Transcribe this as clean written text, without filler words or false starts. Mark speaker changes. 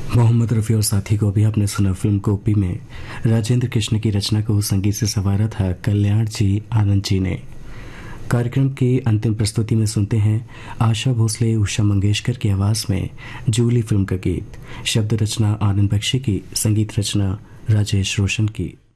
Speaker 1: मोहम्मद रफ़ी और साथी को भी आपने सुना। फिल्म गोपी में राजेंद्र कृष्ण की रचना को संगीत से संवारा था कल्याण जी आनंद जी ने। कार्यक्रम की अंतिम प्रस्तुति में सुनते हैं आशा भोसले उषा मंगेशकर की आवाज़ में जूली फिल्म का गीत। शब्द रचना आनंद बख्शी की, संगीत रचना राजेश रोशन की।